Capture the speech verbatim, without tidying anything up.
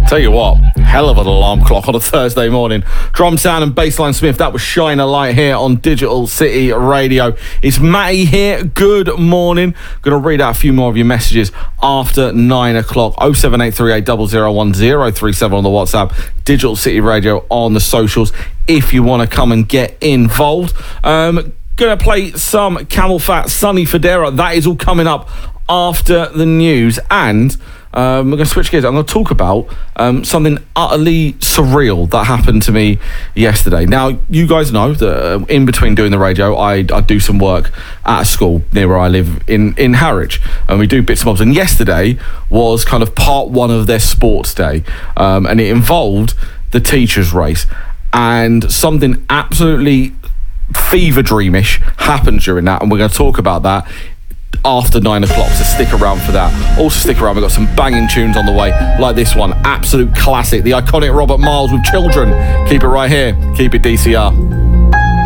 Tell you what, hell of an alarm clock on a Thursday morning. Drum Sound and Bassline Smith, that was Shine a Light here on Digital City Radio. It's Matty here, good morning. Going to read out a few more of your messages after nine o'clock. oh seven eight three eight zero zero one zero three seven on the WhatsApp, Digital City Radio on the socials if you want to come and get involved. Um, going to play some Camel Fat, Sonny Fodera. That is all coming up after the news, and Um, we're going to switch gears. I'm going to talk about um, something utterly surreal that happened to me yesterday. Now, you guys know that uh, in between doing the radio, I, I do some work at a school near where I live in, in Harwich, and we do bits and bobs. And yesterday was kind of part one of their sports day, um, and it involved the teachers' race. And something absolutely fever dreamish happened during that, and we're going to talk about that after nine o'clock, so stick around for that. Also stick around, we've got some banging tunes on the way, like this one, absolute classic, the iconic Robert Miles with Children. Keep it right here, keep it D C R.